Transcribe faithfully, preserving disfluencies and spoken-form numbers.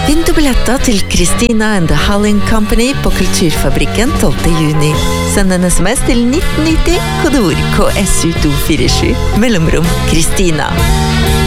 Vinn du billetter til Christina and the Howling Company på Kulturfabrikken tolvte juni. Send en sms til nitten nitti, kodeord K S U to fire sju, mellomrom Christina.